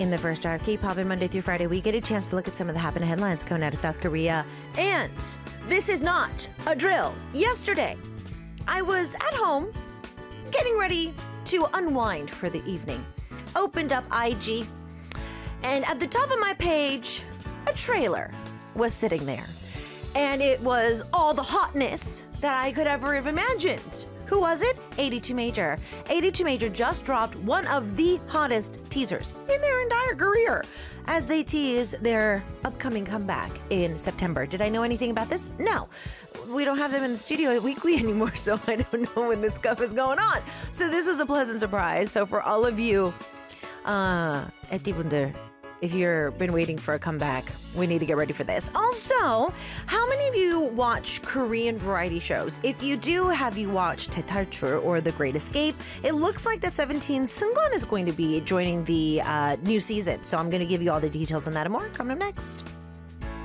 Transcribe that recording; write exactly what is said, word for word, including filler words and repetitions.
In the first hour of K-pop and Monday through Friday, we get a chance to look at some of the happening headlines coming out of South Korea. And this is not a drill. Yesterday, I was at home getting ready to unwind for the evening. Opened up I G, and at the top of my page, a trailer was sitting there. And it was all the hotness that I could ever have imagined. Who was it? eighty-two Major. eighty-two Major just dropped one of the hottest teasers in their entire career as they tease their upcoming comeback in September. Did I know anything about this? No. We don't have them in the studio weekly anymore, so I don't know when this stuff is going on. So this was a pleasant surprise. So for all of you, uh, 에띠분들, if you've been waiting for a comeback, we need to get ready for this. Also, how many of you watch Korean variety shows? If you do, have you watched 대탈출 or The Great Escape? It looks like that seventeen Seungkwan is going to be joining the uh, new season. So I'm going to give you all the details on that and more coming up next.